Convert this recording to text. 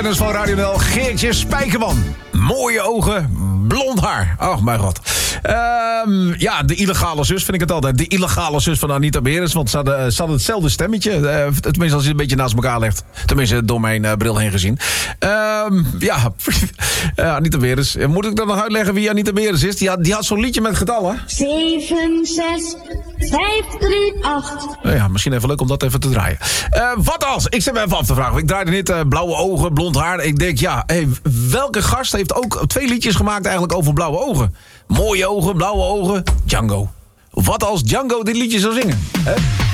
Dat is van Radio NL, Geertje Spijkerman. Mooie ogen, blond haar. Oh, mijn god. Ja, de illegale zus vind ik het altijd. De illegale zus van Anita Beres. Want ze hadden hetzelfde stemmetje. Tenminste, als je het een beetje naast elkaar legt. Tenminste, door mijn bril heen gezien. Ja, Anita Beres. Moet ik dan nog uitleggen wie Anita Beres is? Die had zo'n liedje met getallen. 7, 6, 5, 3, 8. Ja, misschien even leuk om dat even te draaien. Wat als? Ik zit me even af te vragen. Ik draaide net blauwe ogen, blond haar. Ik denk, ja, welke gast heeft ook 2 liedjes gemaakt eigenlijk over blauwe ogen? Mooie ogen, blauwe ogen, Django. Wat als Django dit liedje zou zingen? Hè?